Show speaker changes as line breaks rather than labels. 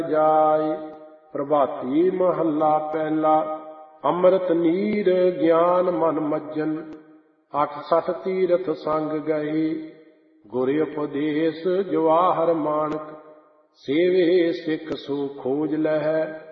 ਜਾਇ। ਪ੍ਰਭਾਤੀ ਮਹੱਲਾ ਪਹਿਲਾ। ਅੰਮ੍ਰਿਤ ਨੀਰ ਗਿਆਨ ਮਨ ਮੱਜਨ, 68 ਤੀਰਥ ਸੰਗ ਗਏ। ਗੁਰ ਉਪਦੇਸ਼ ਜਵਾਹਰ ਮਾਣਕ, ਸੇਵੇ ਸਿੱਖ ਸੋ ਖੋਜ ਲਹੈ।